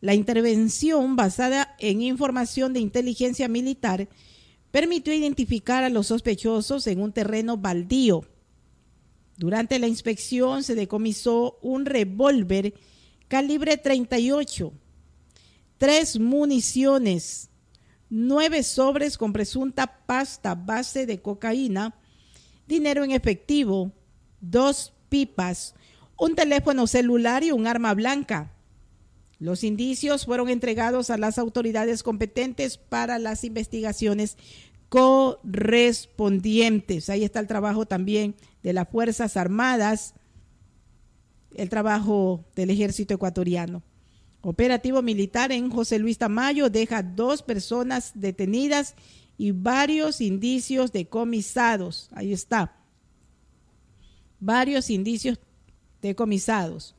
La intervención, basada en información de inteligencia militar, permitió identificar a los sospechosos en un terreno baldío. Durante la inspección se decomisó un revólver calibre 38, 3 municiones, 9 sobres con presunta pasta base de cocaína, dinero en efectivo, 2 pipas, un teléfono celular y un arma blanca. Los indicios fueron entregados a las autoridades competentes para las investigaciones correspondientes. Ahí está el trabajo también de las Fuerzas Armadas, el trabajo del Ejército Ecuatoriano. Operativo militar en José Luis Tamayo deja 2 personas detenidas y varios indicios decomisados. Ahí está. Varios indicios decomisados.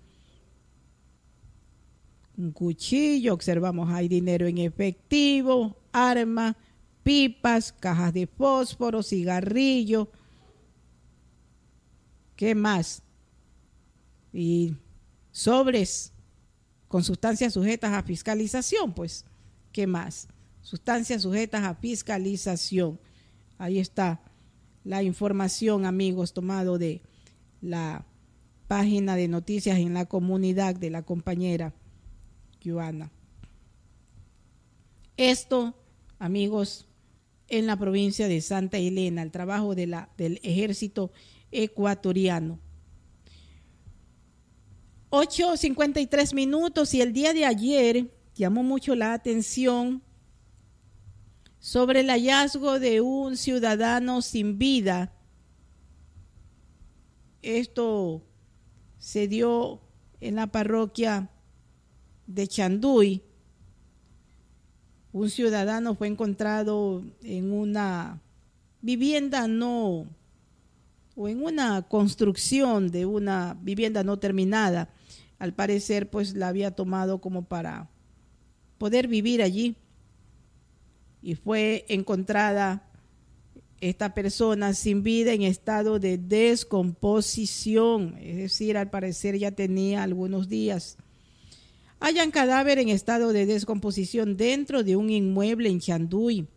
Un cuchillo, observamos, hay dinero en efectivo, arma, pipas, cajas de fósforo, cigarrillo. ¿Qué más? Y sobres con sustancias sujetas a fiscalización, pues, ¿qué más? Sustancias sujetas a fiscalización. Ahí está la información, amigos, tomado de la página de noticias en la comunidad de la compañera Joana. Esto, amigos, en la provincia de Santa Elena, el trabajo del Ejército Ecuatoriano. 8:53 y el día de ayer llamó mucho la atención sobre el hallazgo de un ciudadano sin vida. Esto se dio en la parroquia de Chanduy. Un ciudadano fue encontrado en una vivienda o en una construcción de una vivienda no terminada. Al parecer, pues la había tomado como para poder vivir allí. Y fue encontrada esta persona sin vida en estado de descomposición. Es decir, al parecer ya tenía algunos días. Hallan cadáver en estado de descomposición dentro de un inmueble en Chanduy.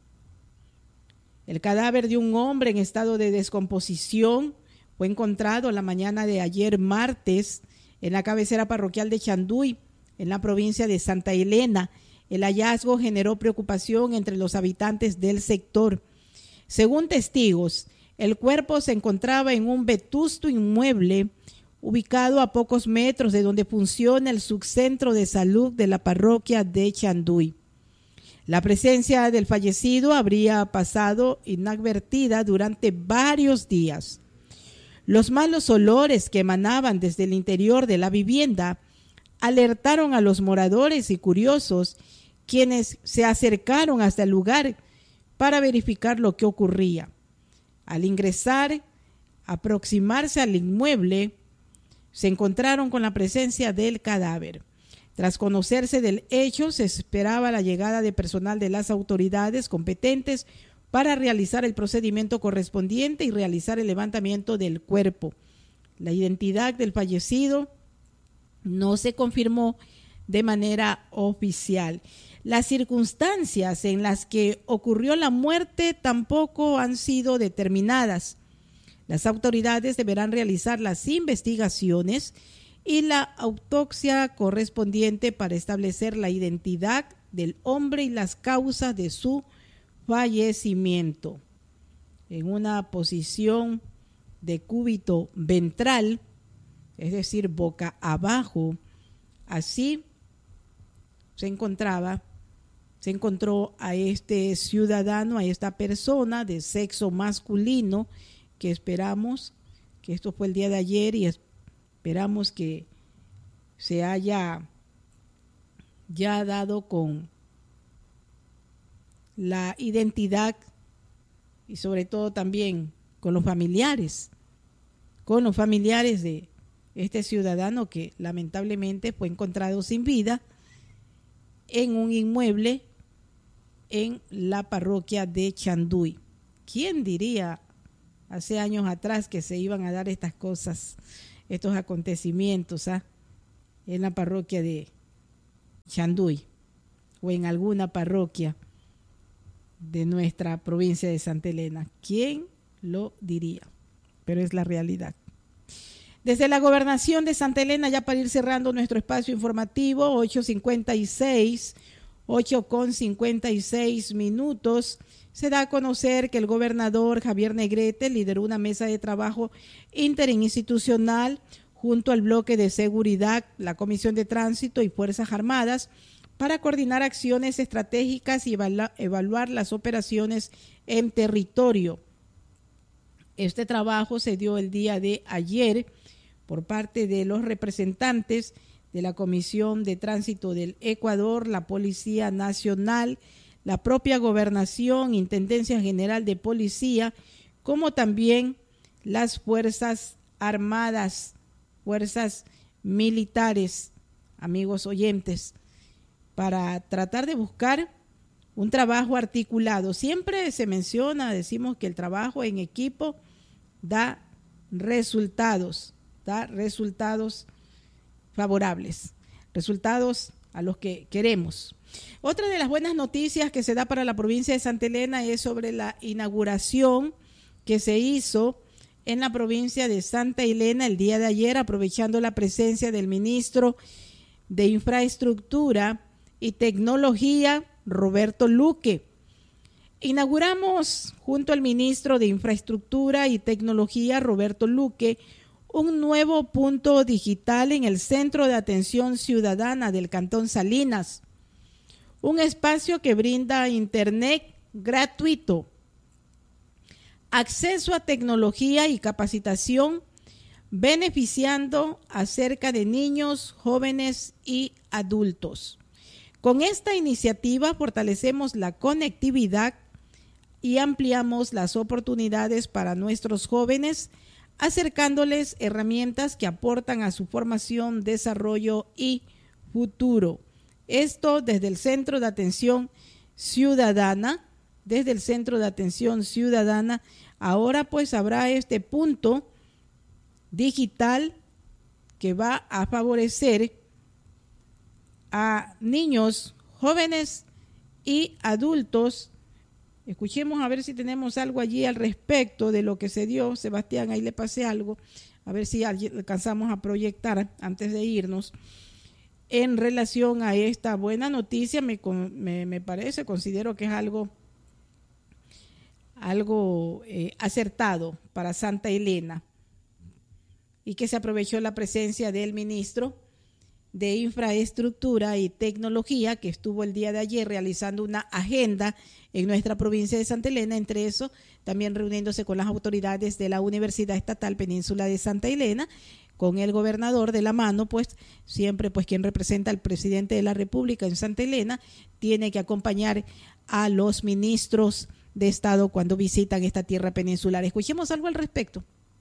El cadáver de un hombre en estado de descomposición fue encontrado la mañana de ayer martes en la cabecera parroquial de Chanduy, en la provincia de Santa Elena. El hallazgo generó preocupación entre los habitantes del sector. Según testigos, el cuerpo se encontraba en un vetusto inmueble ubicado a pocos metros de donde funciona el subcentro de salud de la parroquia de Chanduy. La presencia del fallecido habría pasado inadvertida durante varios días. Los malos olores que emanaban desde el interior de la vivienda alertaron a los moradores y curiosos, quienes se acercaron hasta el lugar para verificar lo que ocurría. Al ingresar, aproximarse al inmueble, se encontraron con la presencia del cadáver. Tras conocerse del hecho, se esperaba la llegada de personal de las autoridades competentes para realizar el procedimiento correspondiente y realizar el levantamiento del cuerpo. La identidad del fallecido no se confirmó de manera oficial. Las circunstancias en las que ocurrió la muerte tampoco han sido determinadas. Las autoridades deberán realizar las investigaciones y la autopsia correspondiente para establecer la identidad del hombre y las causas de su fallecimiento. En una posición de cúbito ventral, es decir, boca abajo, así se encontró a este ciudadano, a esta persona de sexo masculino, que esperamos que esto fue el día de ayer y esperamos que se haya ya dado con la identidad y sobre todo también con los familiares de este ciudadano que lamentablemente fue encontrado sin vida en un inmueble en la parroquia de Chanduy. ¿Quién diría hace años atrás que se iban a dar estas cosas, estos acontecimientos en la parroquia de Chanduy o en alguna parroquia de nuestra provincia de Santa Elena. ¿Quién lo diría? Pero es la realidad. Desde la gobernación de Santa Elena, ya para ir cerrando nuestro espacio informativo, 8:56 minutos, se da a conocer que el gobernador Javier Negrete lideró una mesa de trabajo interinstitucional junto al bloque de seguridad, la Comisión de Tránsito y Fuerzas Armadas para coordinar acciones estratégicas y evaluar las operaciones en territorio. Este trabajo se dio el día de ayer por parte de los representantes de la Comisión de Tránsito del Ecuador, la Policía Nacional, la propia Gobernación, Intendencia General de Policía, como también las Fuerzas Armadas, Fuerzas Militares, amigos oyentes, para tratar de buscar un trabajo articulado. Siempre se menciona, decimos que el trabajo en equipo da resultados favorables, resultados a los que queremos. Otra de las buenas noticias que se da para la provincia de Santa Elena es sobre la inauguración que se hizo en la provincia de Santa Elena el día de ayer, aprovechando la presencia del ministro de Infraestructura y Tecnología, Roberto Luque. Inauguramos junto al ministro de Infraestructura y Tecnología, Roberto Luque, un nuevo punto digital en el Centro de Atención Ciudadana del Cantón Salinas, un espacio que brinda internet gratuito, acceso a tecnología y capacitación, beneficiando a cerca de niños, jóvenes y adultos. Con esta iniciativa fortalecemos la conectividad y ampliamos las oportunidades para nuestros jóvenes, acercándoles herramientas que aportan a su formación, desarrollo y futuro. Esto desde el Centro de Atención Ciudadana, ahora pues habrá este punto digital que va a favorecer a niños, jóvenes y adultos. Escuchemos a ver si tenemos algo allí al respecto de lo que se dio. Sebastián, ahí le pasé algo, a ver si alcanzamos a proyectar antes de irnos. En relación a esta buena noticia, me parece, considero que es algo acertado para Santa Elena y que se aprovechó la presencia del ministro de Infraestructura y Tecnología, que estuvo el día de ayer realizando una agenda en nuestra provincia de Santa Elena, entre eso también reuniéndose con las autoridades de la Universidad Estatal Península de Santa Elena, con el gobernador de la mano, pues siempre pues quien representa al presidente de la República en Santa Elena tiene que acompañar a los ministros de Estado cuando visitan esta tierra peninsular. Escuchemos algo al respecto.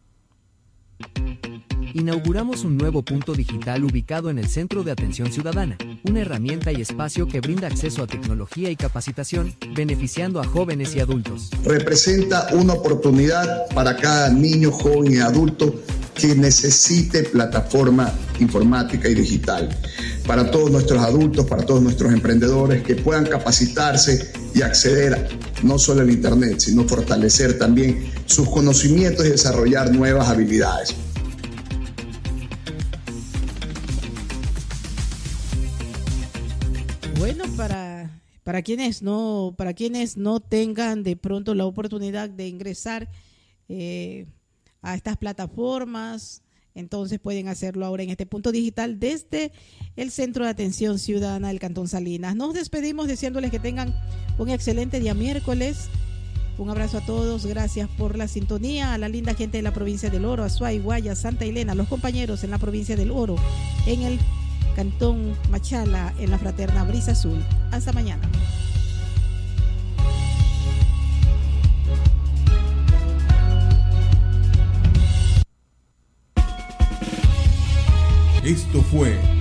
Inauguramos un nuevo punto digital ubicado en el Centro de Atención Ciudadana, una herramienta y espacio que brinda acceso a tecnología y capacitación, beneficiando a jóvenes y adultos. Representa una oportunidad para cada niño, joven y adulto que necesite plataforma informática y digital. Para todos nuestros adultos, para todos nuestros emprendedores que puedan capacitarse y acceder no solo al Internet, sino fortalecer también sus conocimientos y desarrollar nuevas habilidades. Bueno, para quienes no tengan de pronto la oportunidad de ingresar a estas plataformas, entonces pueden hacerlo ahora en este punto digital desde el Centro de Atención Ciudadana del Cantón Salinas. Nos despedimos deseándoles que tengan un excelente día miércoles. Un abrazo a todos, gracias por la sintonía, a la linda gente de la provincia del Oro, Azuay, Guayas, Santa Elena, a los compañeros en la provincia del Oro, en el Cantón Machala, en la fraterna Brisa Azul. Hasta mañana. Esto fue